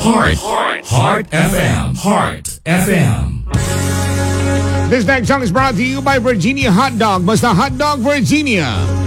Heart FM. Heart FM. This next song is brought to you by Virginia Hot Dog. Basta Hot Dog Virginia.